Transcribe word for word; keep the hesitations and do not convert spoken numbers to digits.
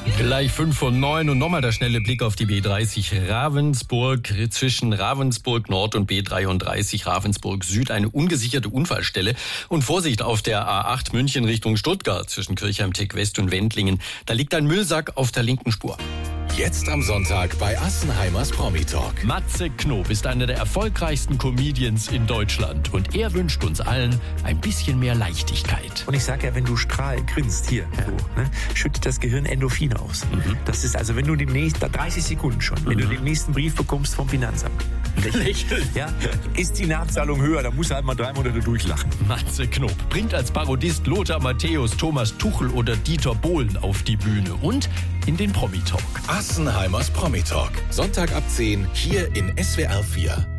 Gleich fünf von neun und nochmal der schnelle Blick auf die B dreißig Ravensburg. Zwischen Ravensburg Nord und B dreiunddreißig Ravensburg Süd eine ungesicherte Unfallstelle. Und Vorsicht auf der A acht München Richtung Stuttgart zwischen Kirchheim-Teck West und Wendlingen. Da liegt ein Müllsack auf der linken Spur. Jetzt am Sonntag bei Assenheimers Promi-Talk. Matze Knob ist einer der erfolgreichsten Comedians in Deutschland. Und er wünscht uns allen ein bisschen mehr Leichtigkeit. Und ich sage ja, wenn du strahlend grinst, hier, ja. so, ne, schüttet das Gehirn Endorphine aus. Mhm. Das ist also, wenn du demnächst, dreißig Sekunden schon, wenn mhm. du den nächsten Brief bekommst vom Finanzamt, lächeln, ja, ist die Nachzahlung höher, dann musst du halt mal drei Monate durchlachen. Matze Knob bringt als Parodist Lothar Matthäus, Thomas Tuchel oder Dieter Bohlen auf die Bühne und in den Promi-Talk. Assenheimers Promi-Talk. Sonntag ab zehn hier in S W R vier.